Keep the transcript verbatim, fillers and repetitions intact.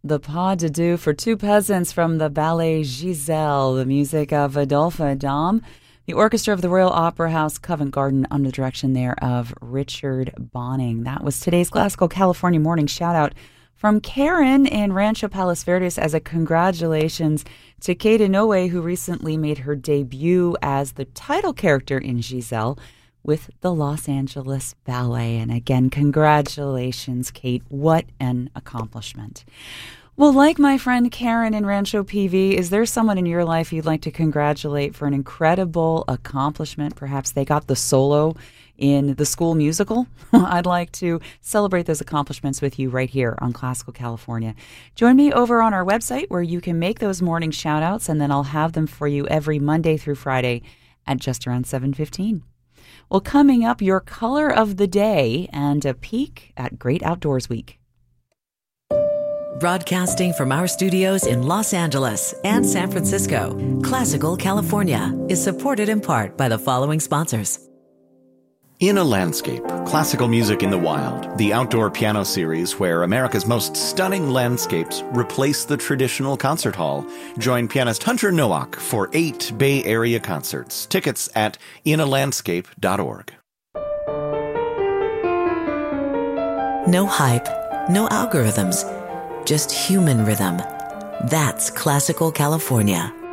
The Pas de Deux for Two Peasants from the ballet Giselle, the music of Adolphe Adam, the orchestra of the Royal Opera House, Covent Garden, under the direction there of Richard Bonning. That was today's Classical California Morning shout-out from Karen in Rancho Palos Verdes as a congratulations to Kate Inoue, who recently made her debut as the title character in Giselle with the Los Angeles Ballet. And again, congratulations, Kate. What an accomplishment. Well, like my friend Karen in Rancho P V, is there someone in your life you'd like to congratulate for an incredible accomplishment? Perhaps they got the solo in the school musical. I'd like to celebrate those accomplishments with you right here on Classical California. Join me over on our website where you can make those morning shout-outs, and then I'll have them for you every Monday through Friday at just around seven fifteen. Well, coming up, your color of the day and a peek at Great Outdoors Week. Broadcasting from our studios in Los Angeles and San Francisco, Classical California is supported in part by the following sponsors. In a Landscape, classical music in the wild, the outdoor piano series where America's most stunning landscapes replace the traditional concert hall. Join pianist Hunter Nowak for eight Bay Area concerts. Tickets at in a landscape dot org. No hype, no algorithms, just human rhythm. That's Classical California.